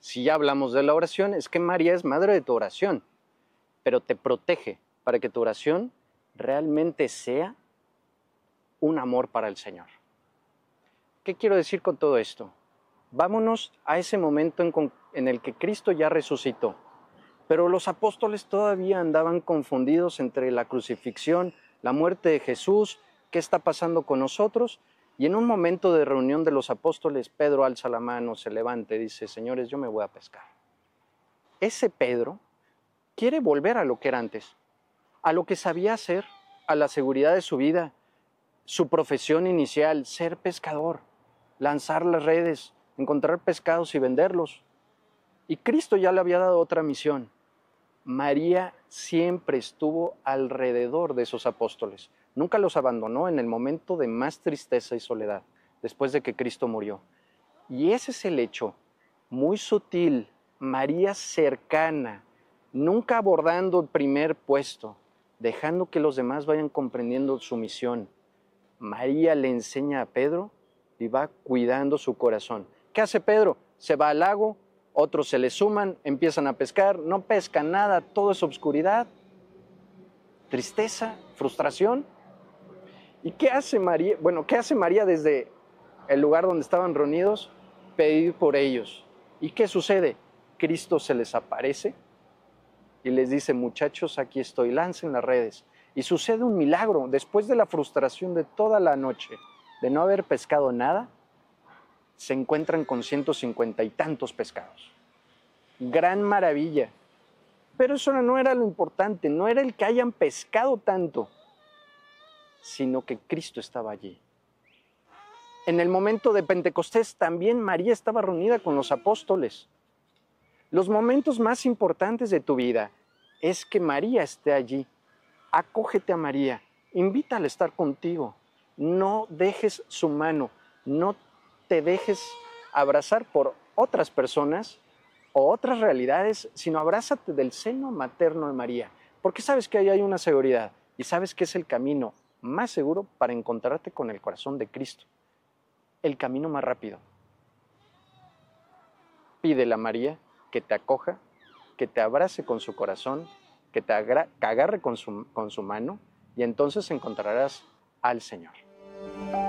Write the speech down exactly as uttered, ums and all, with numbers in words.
si ya hablamos de la oración, es que María es madre de tu oración, pero te protege para que tu oración realmente sea un amor para el Señor. ¿Qué quiero decir con todo esto? Vámonos a ese momento en, en el que Cristo ya resucitó, pero los apóstoles todavía andaban confundidos entre la crucifixión, la muerte de Jesús, qué está pasando con nosotros. Y en un momento de reunión de los apóstoles, Pedro alza la mano, se levanta y dice, señores, yo me voy a pescar. Ese Pedro quiere volver a lo que era antes, a lo que sabía hacer, a la seguridad de su vida, su profesión inicial, ser pescador, lanzar las redes, encontrar pescados y venderlos. Y Cristo ya le había dado otra misión. María siempre estuvo alrededor de esos apóstoles. Nunca los abandonó en el momento de más tristeza y soledad, después de que Cristo murió. Y ese es el hecho, muy sutil, María cercana, nunca abordando el primer puesto, dejando que los demás vayan comprendiendo su misión. María le enseña a Pedro y va cuidando su corazón. ¿Qué hace Pedro? Se va al lago, otros se le suman, empiezan a pescar, no pescan nada, todo es obscuridad, tristeza, frustración. ¿Y qué hace María? Bueno, ¿qué hace María desde el lugar donde estaban reunidos? Pedir por ellos. ¿Y qué sucede? Cristo se les aparece y les dice, muchachos, aquí estoy, lancen las redes. Y sucede un milagro. Después de la frustración de toda la noche, de no haber pescado nada, se encuentran con ciento cincuenta y tantos pescados. Gran maravilla. Pero eso no era lo importante, no era el que hayan pescado tanto, sino que Cristo estaba allí. En el momento de Pentecostés también María estaba reunida con los apóstoles. Los momentos más importantes de tu vida es que María esté allí. Acógete a María, invítala a estar contigo. No dejes su mano, no te dejes abrazar por otras personas o otras realidades, sino abrázate del seno materno de María. Porque sabes que ahí hay una seguridad y sabes que es el camino más seguro para encontrarte con el corazón de Cristo. El camino más rápido. Pídele a María que te acoja, que te abrace con su corazón, que te agarre con su, con su mano y entonces encontrarás al Señor.